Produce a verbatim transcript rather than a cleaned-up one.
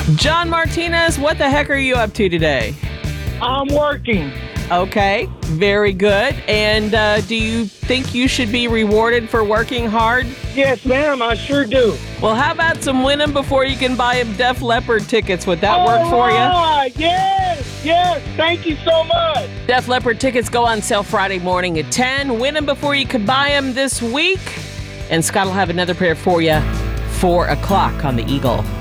John Martinez, what the heck are you up to today? I'm working. Okay, very good. And uh, do you think you should be rewarded for working hard? Yes, ma'am, I sure do. Well, how about some win 'em before you can buy him Def Leppard tickets? Would that work for you? Oh, yes, yes. Thank you so much. Def Leppard tickets go on sale Friday morning at ten. Win 'em before you can buy them this week. And Scott will have another pair for you, four o'clock on the Eagle.